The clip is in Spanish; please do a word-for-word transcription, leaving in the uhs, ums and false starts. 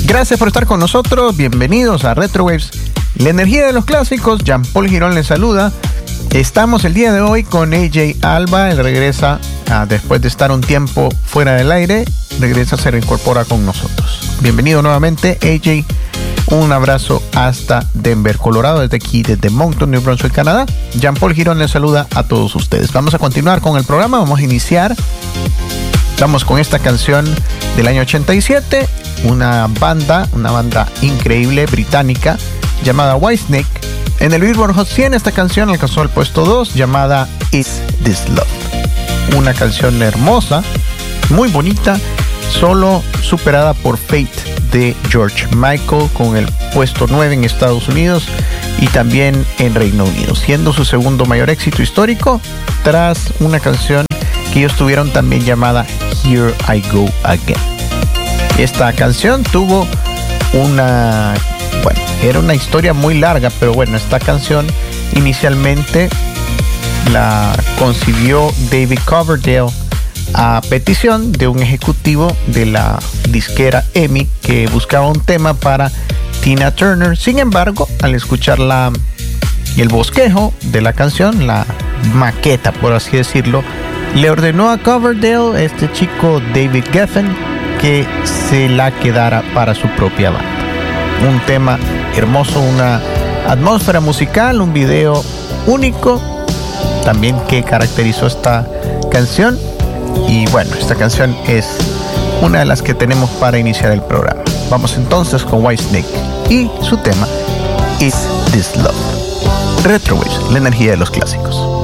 Gracias por estar con nosotros, bienvenidos a Retrowaves, la energía de los clásicos. Jean-Paul Girón les saluda. Estamos el día de hoy con A J Alba. Él regresa ah, después de estar un tiempo fuera del aire, regresa, se reincorpora con nosotros. Bienvenido nuevamente, A J. Un abrazo hasta Denver, Colorado, desde aquí, desde Moncton, New Brunswick, Canadá. Jean-Paul Girón les saluda a todos ustedes. Vamos a continuar con el programa, vamos a iniciar. Vamos con esta canción del año ochenta y siete, una banda, una banda increíble británica llamada Whitesnake. En el Billboard Hot cien esta canción alcanzó el puesto dos, llamada Is This Love. Una canción hermosa, muy bonita, solo superada por Fate de George Michael con el puesto nueve en Estados Unidos y también en Reino Unido, siendo su segundo mayor éxito histórico tras una canción que ellos tuvieron también llamada Here I Go Again. Esta canción tuvo una, bueno, era una historia muy larga, pero bueno, esta canción inicialmente la concibió David Coverdale a petición de un ejecutivo de la disquera E M I que buscaba un tema para Tina Turner. Sin embargo, al escuchar la, el bosquejo de la canción, la maqueta, por así decirlo, le ordenó a Coverdale, este chico David Geffen, que se la quedara para su propia banda. Un tema hermoso, una atmósfera musical, un video único también que caracterizó esta canción. Y bueno, esta canción es una de las que tenemos para iniciar el programa. Vamos entonces con Whitesnake y su tema Is This Love. Retrowaves, la energía de los clásicos.